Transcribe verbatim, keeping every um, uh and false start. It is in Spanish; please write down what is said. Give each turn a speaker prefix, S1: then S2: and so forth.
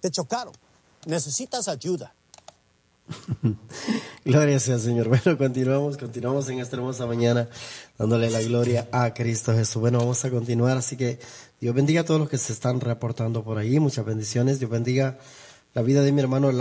S1: te chocaron, necesitas ayuda.
S2: Gloria sea al Señor. Bueno, continuamos, continuamos en esta hermosa mañana dándole la gloria a Cristo Jesús. Bueno, vamos a continuar, así que Dios bendiga a todos los que se están reportando por ahí. Muchas bendiciones. Dios bendiga la vida de mi hermano